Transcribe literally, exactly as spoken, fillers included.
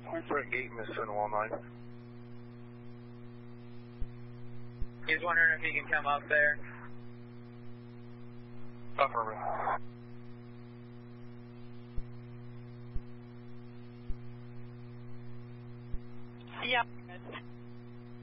front gate, Miss Wall nine. He's wondering if he can come up there. Affirmative. Yeah.